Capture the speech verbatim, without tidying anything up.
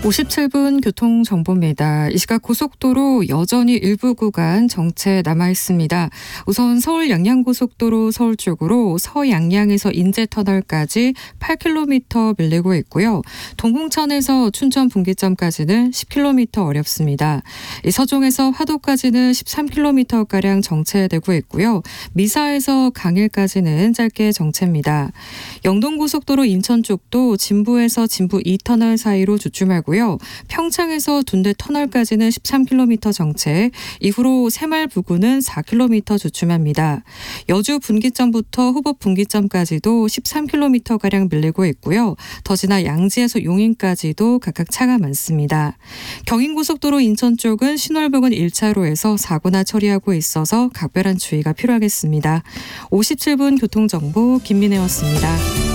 오십칠 분 교통정보입니다. 이 시각 고속도로 여전히 일부 구간 정체 남아있습니다. 우선 서울 양양고속도로 서울 쪽으로 서양양에서 인제터널까지 팔 킬로미터 밀리고 있고요. 동궁천에서 춘천 분기점까지는 십 킬로미터 어렵습니다. 서종에서 화도까지는 십삼 킬로미터가량 정체되고 있고요. 미사에서 강일까지는 짧게 정체입니다. 영동고속도로 인천 쪽도 진부에서 진부 이 터널 사이로 주춤하고요. 평창에서 둔대 터널까지는 십삼 킬로미터 정체, 이후로 새마을 부근은 사 킬로미터 주춤합니다. 여주 분기점부터 후보 분기점까지도 십삼 킬로미터가량 밀리고 있고요. 더 지나 양지에서 용인까지도 각각 차가 많습니다. 경인고속도로 인천 쪽은 신월부근 일 차로에서 사고나 처리하고 있어서 각별한 주의가 필요하겠습니다. 오십칠 분 교통정보 김민혜였습니다.